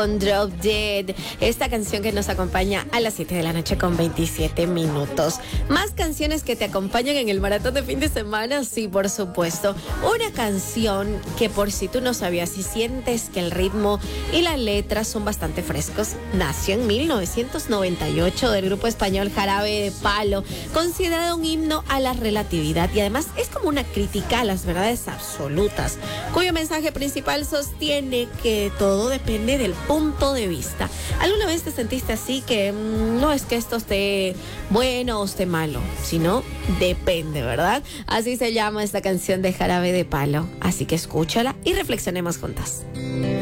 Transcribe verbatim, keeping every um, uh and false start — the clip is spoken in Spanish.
Con Drop Dead, esta canción que nos acompaña a las siete de la noche con veintisiete minutos. Más canciones que te acompañan en el maratón de fin de semana, sí, por supuesto. Una canción que, por si tú no sabías y sientes que el ritmo y la letra son bastante frescos, nació en mil novecientos noventa y ocho del grupo español Jarabe de Palo, considerado un himno a la relatividad y además es como una crítica a las verdades absolutas, cuyo mensaje principal sostiene que todo depende del punto de vista. ¿Alguna vez te sentiste así que mmm, no es que esto esté bueno o esté malo, sino depende, ¿verdad? Así se llama esta canción de Jarabe de Palo. Así que escúchala y reflexionemos juntas.